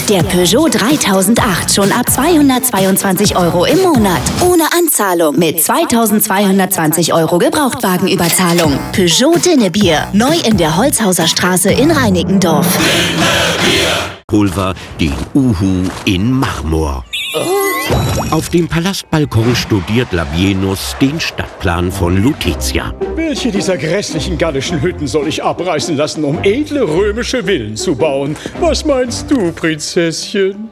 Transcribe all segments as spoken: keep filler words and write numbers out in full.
Der Peugeot dreitausendacht schon ab zweihundertzweiundzwanzig Euro im Monat. Ohne Anzahlung mit zweitausendzweihundertzwanzig Euro Gebrauchtwagenüberzahlung. Peugeot Dinnebier. Neu in der Holzhauser Straße in Reinickendorf. Pulver den Uhu in Marmor. Auf dem Palastbalkon studiert Labienus den Stadtplan von Lutetia. Welche dieser grässlichen gallischen Hütten soll ich abreißen lassen, um edle römische Villen zu bauen? Was meinst du, Prinzesschen?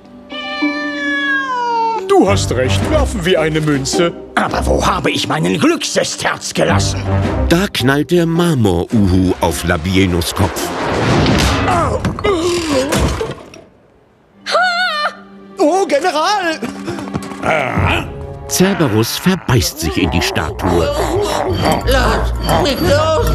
Du hast recht, werfen wir eine Münze. Aber wo habe ich meinen Glückssesterz gelassen? Da knallt der Marmor-Uhu auf Labienus Kopf. Au. Oh, General! Ah. Cerberus verbeißt sich in die Statue. Lass mich los!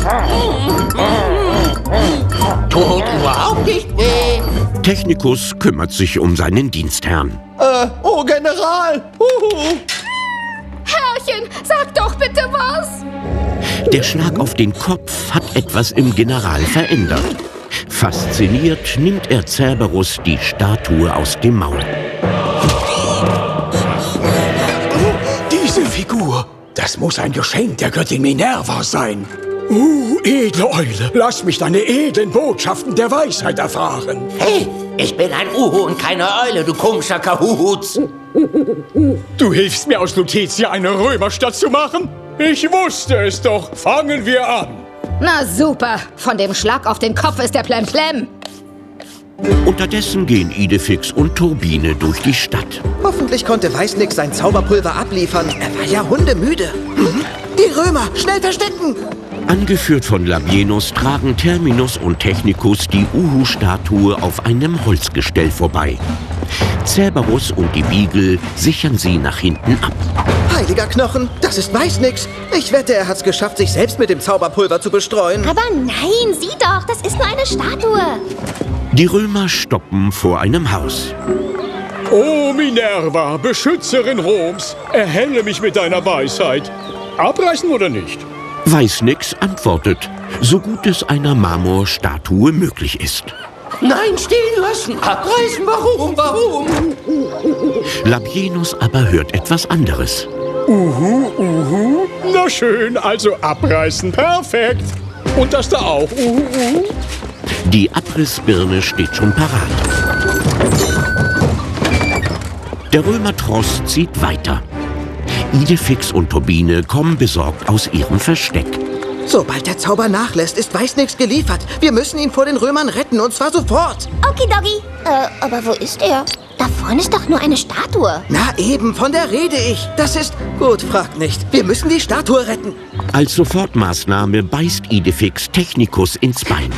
Tut überhaupt nicht weh. Technicus kümmert sich um seinen Dienstherrn. Äh, oh, General! Uhu. Herrchen, sag doch bitte was! Der Schlag auf den Kopf hat etwas im General verändert. Fasziniert nimmt er Cerberus die Statue aus dem Maul. Diese Figur, das muss ein Geschenk der Göttin Minerva sein. Uh, edle Eule, lass mich deine edlen Botschaften der Weisheit erfahren. Hey, ich bin ein Uhu und keine Eule, du komischer Kahuhutz. Du hilfst mir aus Lutetia eine Römerstadt zu machen? Ich wusste es doch. Fangen wir an. Na super, von dem Schlag auf den Kopf ist der Plemplem. Unterdessen gehen Idefix und Turbine durch die Stadt. Hoffentlich konnte Weißnix sein Zauberpulver abliefern. Er war ja hundemüde. Mhm. Die Römer, schnell verstecken! Angeführt von Labienus tragen Terminus und Technicus die Uhu-Statue auf einem Holzgestell vorbei. Cerberus und die Beagle sichern sie nach hinten ab. Heiliger Knochen, das ist Weißnix. Ich wette, er hat's geschafft, sich selbst mit dem Zauberpulver zu bestreuen. Aber nein, sieh doch, das ist nur eine Statue. Die Römer stoppen vor einem Haus. Oh, Minerva, Beschützerin Roms, erhelle mich mit deiner Weisheit. Abreißen oder nicht? Weißnix antwortet, so gut es einer Marmorstatue möglich ist. Nein, stehen lassen, abreißen, warum, warum? Labienus aber hört etwas anderes. Uhu, uhu. Na schön, also abreißen, perfekt. Und das da auch, uhu, uhu. Die Abrissbirne steht schon parat. Der Römertross zieht weiter. Idefix und Turbine kommen besorgt aus ihrem Versteck. Sobald der Zauber nachlässt, ist Weißnix geliefert. Wir müssen ihn vor den Römern retten, und zwar sofort. Okidoki. Äh, aber wo ist er? Da vorne ist doch nur eine Statue. Na eben, von der rede ich. Das ist... Gut, fragt nicht. Wir müssen die Statue retten. Als Sofortmaßnahme beißt Idefix Technicus ins Bein.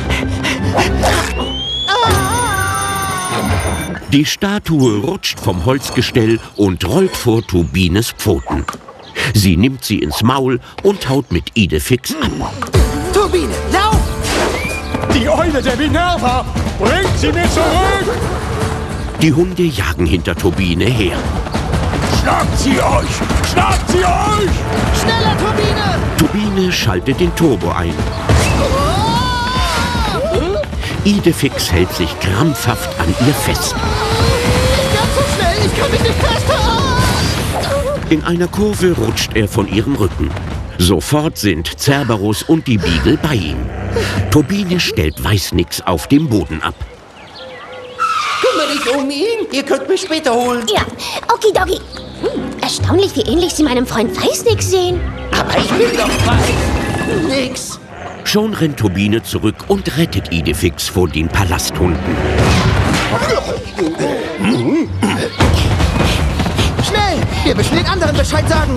Die Statue rutscht vom Holzgestell und rollt vor Turbines Pfoten. Sie nimmt sie ins Maul und haut mit Idefix ab. Turbine, lauf! Die Eule der Minerva! Bringt sie mir zurück! Die Hunde jagen hinter Turbine her. Schnappt sie euch! Schnappt sie euch! Schneller, Turbine! Turbine schaltet den Turbo ein. Idefix hält sich krampfhaft an ihr fest. Ganz so schnell, ich kann mich nicht festhalten! In einer Kurve rutscht er von ihrem Rücken. Sofort sind Cerberus und die Beagle bei ihm. Turbine stellt Weißnix auf dem Boden ab. Kümmere dich um ihn, ihr könnt mich später holen. Ja, okidoki. Hm, erstaunlich, wie ähnlich Sie meinem Freund Weißnix sehen. Aber ich will doch frei. Nix. Schon rennt Turbine zurück und rettet Idefix vor den Palasthunden. Schnell! Wir müssen den anderen Bescheid sagen.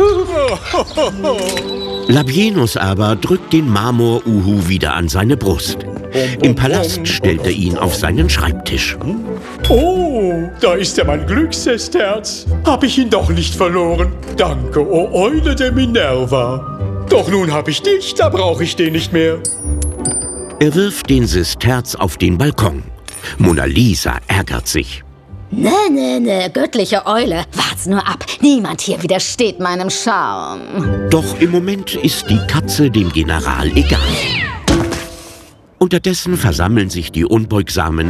Labienus aber drückt den Marmor-Uhu wieder an seine Brust. Im Palast stellt er ihn auf seinen Schreibtisch. Oh, da ist ja mein Glückssesterz. Hab ich ihn doch nicht verloren. Danke, o Eule der Minerva. Doch nun hab ich dich, da brauche ich den nicht mehr. Er wirft den Sesterz auf den Balkon. Mona Lisa ärgert sich. Ne, ne, ne, göttliche Eule. Wart's nur ab. Niemand hier widersteht meinem Charme. Doch im Moment ist die Katze dem General egal. Unterdessen versammeln sich die unbeugsamen